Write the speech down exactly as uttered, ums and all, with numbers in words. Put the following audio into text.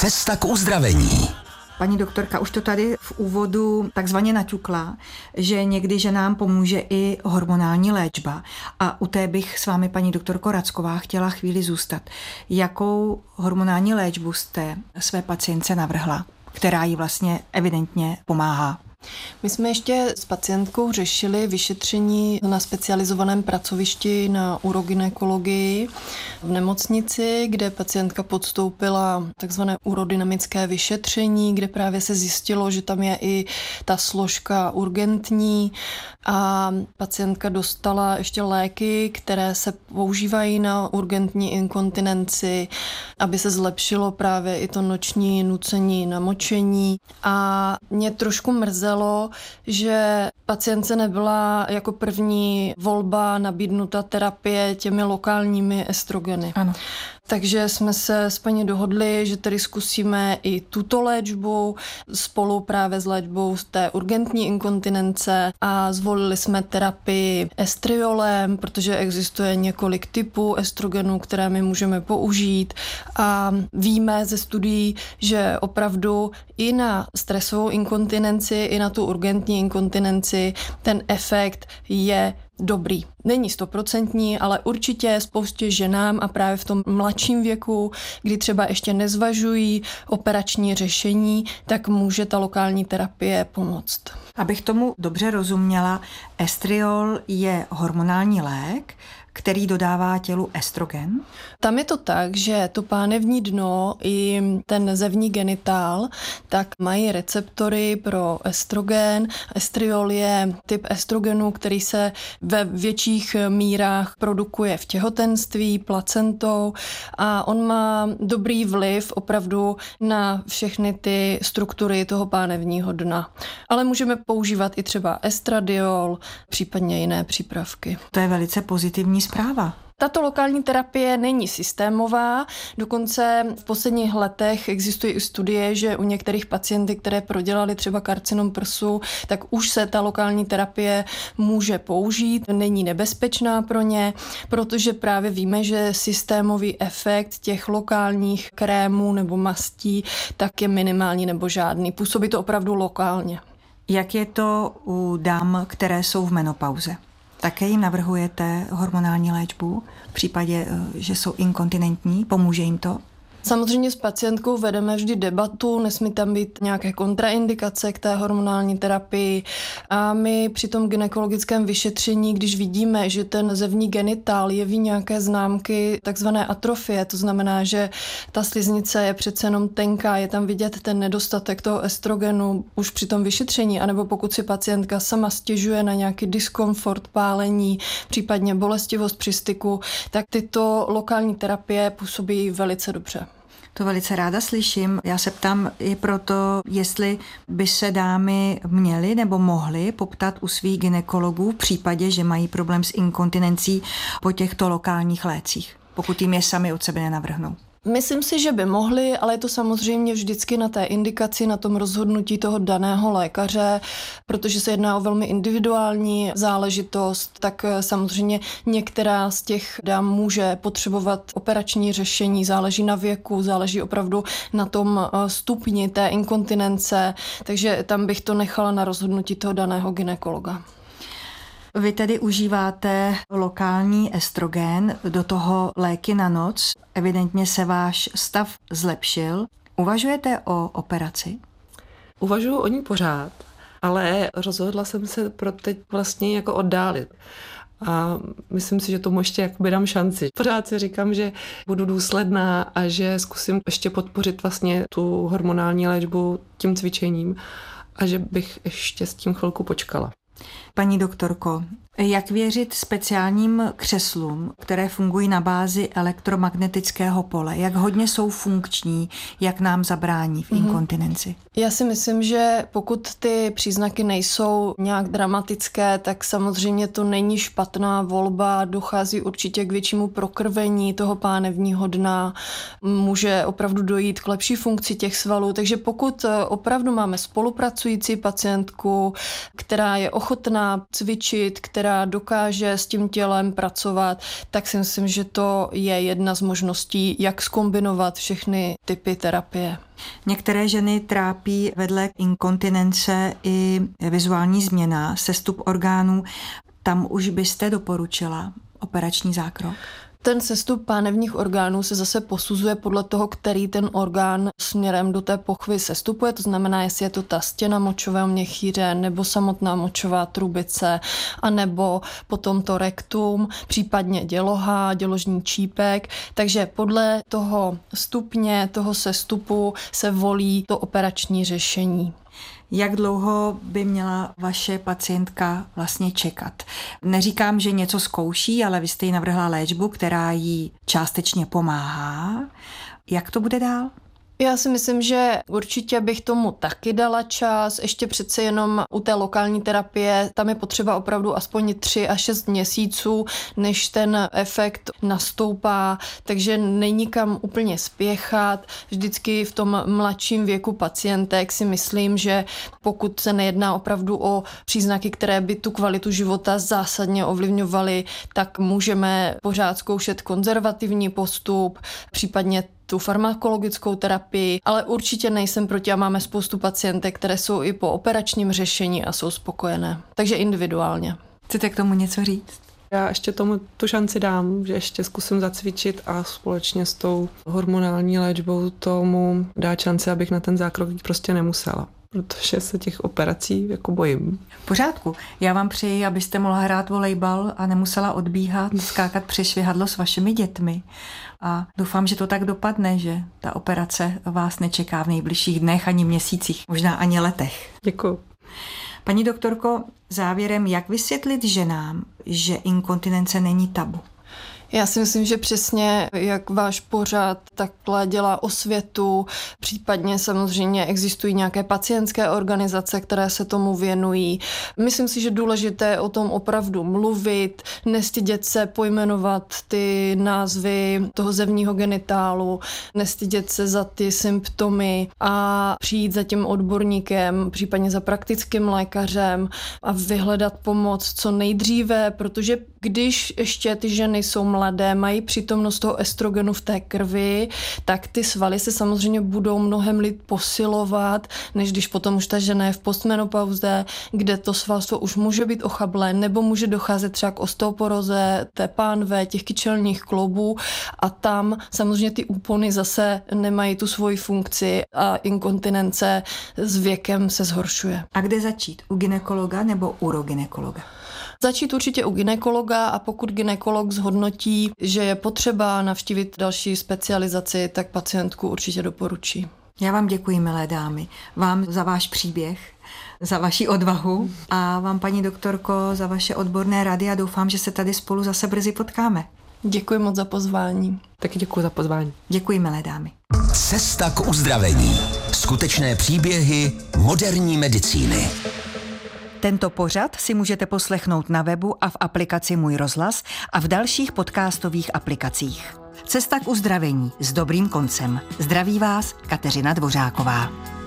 Cesta k uzdravení. Paní doktorka už to tady v úvodu takzvaně naťukla, že někdy ženám pomůže i hormonální léčba. A u té bych s vámi, paní doktorko Racková, chtěla chvíli zůstat. Jakou hormonální léčbu jste své pacientce navrhla, která jí vlastně evidentně pomáhá? My jsme ještě s pacientkou řešili vyšetření na specializovaném pracovišti na urogynekologii v nemocnici, kde pacientka podstoupila takzvané urodynamické vyšetření, kde právě se zjistilo, že tam je i ta složka urgentní a pacientka dostala ještě léky, které se používají na urgentní inkontinenci, aby se zlepšilo právě i to noční nucení na močení. A mě trošku mrzelo, že pacientce nebyla jako první volba nabídnuta terapie těmi lokálními estrogeny. Ano. Takže jsme se s paní dohodli, že tedy zkusíme i tuto léčbu spolu právě s léčbou z té urgentní inkontinence a zvolili jsme terapii estriolem, protože existuje několik typů estrogenů, které my můžeme použít a víme ze studií, že opravdu i na stresovou inkontinenci, i na tu urgentní inkontinenci ten efekt je dobrý. Není stoprocentní, ale určitě spoustě ženám a právě v tom mladším věku, kdy třeba ještě nezvažují operační řešení, tak může ta lokální terapie pomoct. Abych tomu dobře rozuměla, estriol je hormonální lék, který dodává tělu estrogen? Tam je to tak, že to pánevní dno i ten zevní genitál tak mají receptory pro estrogen. Estriol je typ estrogenu, který se ve větších mírách produkuje v těhotenství, placentou a on má dobrý vliv opravdu na všechny ty struktury toho pánevního dna. Ale můžeme používat i třeba estradiol, případně jiné přípravky. To je velice pozitivní zpráva. Tato lokální terapie není systémová, dokonce v posledních letech existují i studie, že u některých pacientek, které prodělali třeba karcinom prsu, tak už se ta lokální terapie může použít, není nebezpečná pro ně, protože právě víme, že systémový efekt těch lokálních krémů nebo mastí tak je minimální nebo žádný. Působí to opravdu lokálně. Jak je to u dám, které jsou v menopauze? Také jim navrhujete hormonální léčbu v případě, že jsou inkontinentní? Pomůže jim to? Samozřejmě s pacientkou vedeme vždy debatu, nesmí tam být nějaké kontraindikace k té hormonální terapii a my při tom gynekologickém vyšetření, když vidíme, že ten zevní genitál jeví nějaké známky takzvané atrofie, to znamená, že ta sliznice je přece jenom tenká, je tam vidět ten nedostatek toho estrogenu už při tom vyšetření, anebo pokud si pacientka sama stěžuje na nějaký diskomfort, pálení, případně bolestivost při styku, tak tyto lokální terapie působí velice dobře. To velice ráda slyším. Já se ptám i proto, jestli by se dámy měly nebo mohly poptat u svých gynekologů v případě, že mají problém s inkontinencí po těchto lokálních lécích, pokud jim je sami od sebe nenavrhnou. Myslím si, že by mohli, ale je to samozřejmě vždycky na té indikaci, na tom rozhodnutí toho daného lékaře, protože se jedná o velmi individuální záležitost, tak samozřejmě některá z těch dám může potřebovat operační řešení, záleží na věku, záleží opravdu na tom stupni té inkontinence, takže tam bych to nechala na rozhodnutí toho daného gynekologa. Vy tedy užíváte lokální estrogen, do toho léky na noc. Evidentně se váš stav zlepšil. Uvažujete o operaci? Uvažuji o ní pořád, ale rozhodla jsem se pro teď vlastně jako oddálit. A myslím si, že tomu ještě jakoby dám šanci. Pořád si říkám, že budu důsledná a že zkusím ještě podpořit vlastně tu hormonální léčbu tím cvičením a že bych ještě s tím chvilku počkala. Paní doktorko, jak věřit speciálním křeslům, které fungují na bázi elektromagnetického pole? Jak hodně jsou funkční, jak nám zabrání v inkontinenci? Já si myslím, že pokud ty příznaky nejsou nějak dramatické, tak samozřejmě to není špatná volba, dochází určitě k většímu prokrvení toho pánevního dna, může opravdu dojít k lepší funkci těch svalů, takže pokud opravdu máme spolupracující pacientku, která je ochotná cvičit, která která dokáže s tím tělem pracovat, tak si myslím, že to je jedna z možností, jak zkombinovat všechny typy terapie. Některé ženy trápí vedle inkontinence i vizuální změna, sestup orgánů. Tam už byste doporučila operační zákrok? Ten sestup pánevních orgánů se zase posuzuje podle toho, který ten orgán směrem do té pochvy sestupuje, to znamená, jestli je to ta stěna močového měchýře nebo samotná močová trubice, anebo potom to rektum, případně děloha, děložní čípek. Takže podle toho stupně, toho sestupu se volí to operační řešení. Jak dlouho by měla vaše pacientka vlastně čekat? Neříkám, že něco zkouší, ale vy jste jí navrhla léčbu, která jí částečně pomáhá. Jak to bude dál? Já si myslím, že určitě bych tomu taky dala čas, ještě přece jenom u té lokální terapie, tam je potřeba opravdu aspoň tři až šest měsíců, než ten efekt nastoupá, takže není kam úplně spěchat. Vždycky v tom mladším věku pacientek si myslím, že pokud se nejedná opravdu o příznaky, které by tu kvalitu života zásadně ovlivňovaly, tak můžeme pořád zkoušet konzervativní postup, případně tu farmakologickou terapii, ale určitě nejsem proti a máme spoustu pacientek, které jsou i po operačním řešení a jsou spokojené. Takže individuálně. Chcete k tomu něco říct? Já ještě tomu tu šanci dám, že ještě zkusím zacvičit a společně s tou hormonální léčbou tomu dát šanci, abych na ten zákrok jít prostě nemusela, protože se těch operací jako bojím. V pořádku. Já vám přeji, abyste mohla hrát volejbal a nemusela odbíhat, skákat přes švihadlo s vašimi dětmi. A doufám, že to tak dopadne, že ta operace vás nečeká v nejbližších dnech ani měsících, možná ani letech. Děkuji. Paní doktorko, závěrem, jak vysvětlit ženám, že inkontinence není tabu? Já si myslím, že přesně jak váš pořad takhle dělá osvětu, případně samozřejmě existují nějaké pacientské organizace, které se tomu věnují. Myslím si, že důležité je o tom opravdu mluvit, nestydět se pojmenovat ty názvy toho zevního genitálu, nestydět se za ty symptomy a přijít za tím odborníkem, případně za praktickým lékařem a vyhledat pomoc co nejdříve, protože když ještě ty ženy jsou mladé, mají přítomnost toho estrogenu v té krvi, tak ty svaly se samozřejmě budou mnohem líp posilovat, než když potom už ta žena je v postmenopauze, kde to svalstvo už může být ochablé, nebo může docházet třeba k osteoporóze té pánve, těch kyčelních kloubů a tam samozřejmě ty úpony zase nemají tu svoji funkci a inkontinence s věkem se zhoršuje. A kde začít? U gynekologa nebo urogynekologa? Začít určitě u gynekologa a pokud gynekolog zhodnotí, že je potřeba navštívit další specializaci, tak pacientku určitě doporučí. Já vám děkuji, milé dámy, vám za váš příběh, za vaši odvahu a vám, paní doktorko, za vaše odborné rady a doufám, že se tady spolu zase brzy potkáme. Děkuji moc za pozvání. Taky děkuji za pozvání. Děkuji, milé dámy. Cesta k uzdravení. Skutečné příběhy moderní medicíny. Tento pořad si můžete poslechnout na webu a v aplikaci Můj rozhlas a v dalších podcastových aplikacích. Cesta k uzdravení s dobrým koncem. Zdraví vás Kateřina Dvořáková.